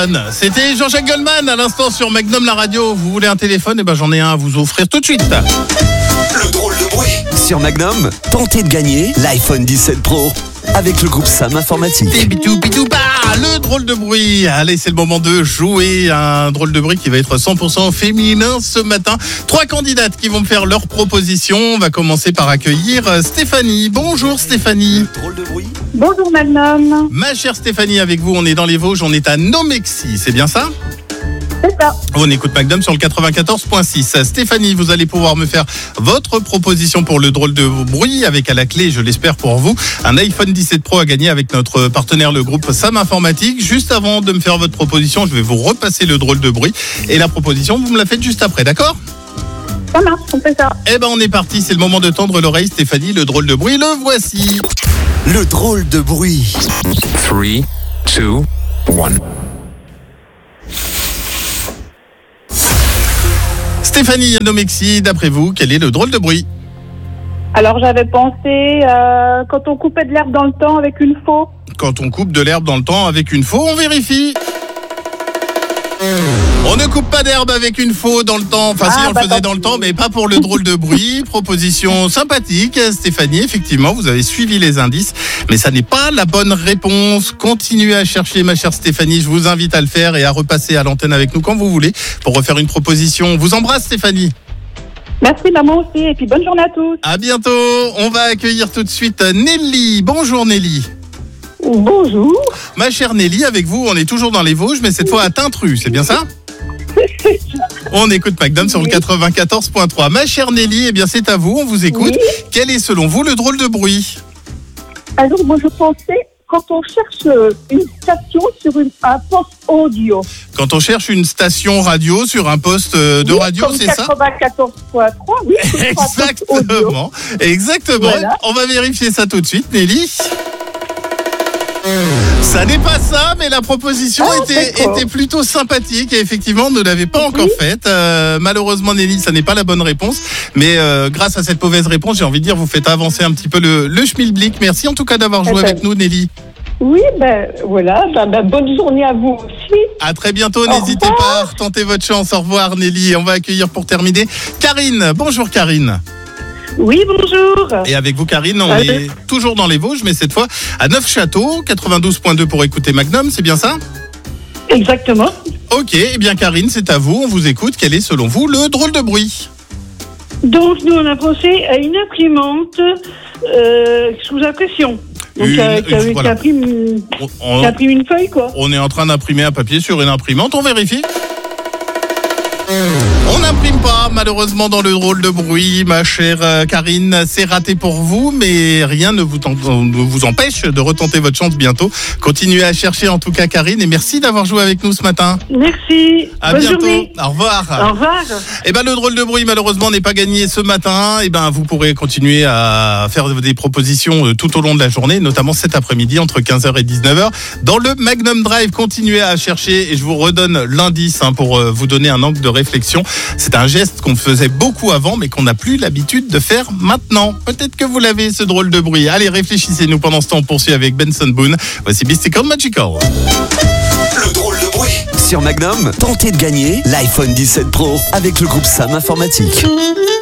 C'était Jean-Jacques Goldman à l'instant sur Magnum la radio. Vous voulez un téléphone? Eh ben j'en ai un à vous offrir tout de suite. Le drôle de bruit. Sur Magnum, tentez de gagner l'iPhone 17 Pro avec le groupe Sam Informatique. Le drôle de bruit. Allez, c'est le moment de jouer un drôle de bruit qui va être 100% féminin ce matin. 3 candidates qui vont me faire leurs propositions. On va commencer par accueillir Stéphanie. Bonjour Stéphanie. Drôle de bruit. Bonjour Magnum. Ma chère Stéphanie, avec vous, on est dans les Vosges, on est à Nomexy, c'est bien ça? C'est ça. On écoute Magnum sur le 94.6. Stéphanie, vous allez pouvoir me faire votre proposition pour le drôle de bruit avec à la clé, je l'espère pour vous, un iPhone 17 Pro à gagner avec notre partenaire, le groupe Sam Informatique. Juste avant de me faire votre proposition, je vais vous repasser le drôle de bruit et la proposition, vous me la faites juste après, d'accord? Ça marche, on fait ça. Eh ben on est parti, c'est le moment de tendre l'oreille Stéphanie, le drôle de bruit, le voici. Le drôle de bruit. 3, 2, 1. Stéphanie Nomexy, d'après vous, quel est le drôle de bruit? Alors j'avais pensé quand on coupait de l'herbe dans le temps avec une faux. Quand on coupe de l'herbe dans le temps avec une faux, on vérifie. On ne coupe pas d'herbe avec une faux dans le temps. Enfin, si on le faisait dans le temps, mais pas pour le drôle de bruit. Proposition sympathique, Stéphanie. Effectivement, vous avez suivi les indices, mais ça n'est pas la bonne réponse. Continuez à chercher, ma chère Stéphanie. Je vous invite à le faire et à repasser à l'antenne avec nous quand vous voulez pour refaire une proposition. On vous embrasse, Stéphanie. Merci maman aussi, et puis bonne journée à tous. À bientôt. On va accueillir tout de suite Nelly. Bonjour Nelly. Bonjour. Ma chère Nelly, avec vous, on est toujours dans les Vosges, mais cette fois à Tintru, c'est bien ça? On écoute Magnum sur le 94.3. Ma chère Nelly, eh bien c'est à vous, on vous écoute. Oui. Quel est selon vous le drôle de bruit? Alors moi je pensais quand on cherche une station sur un poste audio. Quand on cherche une station radio sur un poste de radio, comme c'est ça? 94.3, oui. Exactement, exactement. Voilà. On va vérifier ça tout de suite, Nelly. Ça n'est pas ça, mais la proposition était plutôt sympathique et effectivement, on ne l'avait pas encore faite. Malheureusement, Nelly, ça n'est pas la bonne réponse. Mais grâce à cette mauvaise réponse, j'ai envie de dire, vous faites avancer un petit peu le schmilblick. Merci en tout cas d'avoir joué avec nous, Nelly. Oui, voilà, bonne journée à vous aussi. À très bientôt, n'hésitez pas à retenter votre chance. Au revoir, Nelly. On va accueillir pour terminer Karine. Bonjour, Karine. Oui, bonjour. Et avec vous, Karine, on est toujours dans les Vosges, mais cette fois à Neufchâteau, 92.2 pour écouter Magnum, c'est bien ça? Exactement. Ok, eh bien Karine, c'est à vous, on vous écoute. Quel est selon vous le drôle de bruit? Donc, nous, on a pensé à une imprimante sous impression. Donc, qui imprime une feuille, quoi. On est en train d'imprimer un papier sur une imprimante, on vérifie. On n'imprime pas, malheureusement, dans le drôle de bruit, ma chère Karine. C'est raté pour vous, mais rien ne vous empêche de retenter votre chance bientôt. Continuez à chercher, en tout cas, Karine, et merci d'avoir joué avec nous ce matin. Merci. À Bonne bientôt. Journée. Au revoir. Au revoir. Eh ben, le drôle de bruit, malheureusement, n'est pas gagné ce matin. Eh ben, vous pourrez continuer à faire des propositions tout au long de la journée, notamment cet après-midi, entre 15h et 19h. Dans le Magnum Drive, continuez à chercher, et je vous redonne l'indice pour vous donner un angle de réflexion. C'est un geste qu'on faisait beaucoup avant, mais qu'on n'a plus l'habitude de faire maintenant. Peut-être que vous l'avez, ce drôle de bruit. Allez, réfléchissez-nous. Pendant ce temps, on poursuit avec Benson Boone. Voici Mystical Magical. Le drôle de bruit. Sur Magnum, tentez de gagner l'iPhone 17 Pro avec le groupe Sam Informatique.